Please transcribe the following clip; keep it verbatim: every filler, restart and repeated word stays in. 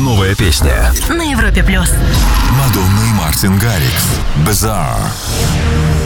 новая песня. На Европе плюс. Мадонна и Мартин Гаррикс. Bizarre.